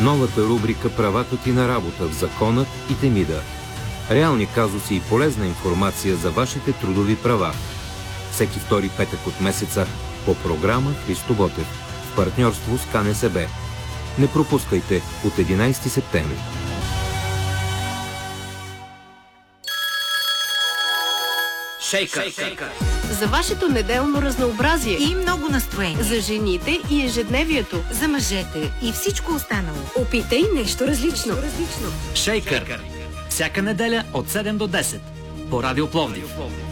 Новата рубрика «Правата ти на работа» в Законът и Темида. Реални казуси и полезна информация за вашите трудови права. Всеки втори петък от месеца по програма Христо Ботев в партньорство с КНСБ. Не пропускайте от 11 септември. Шейкър. За вашето неделно разнообразие и много настроение. За жените и ежедневието. За мъжете и всичко останало. Опитай нещо различно. Шейкър. Всяка неделя от 7 до 10 по Радио Пловдив.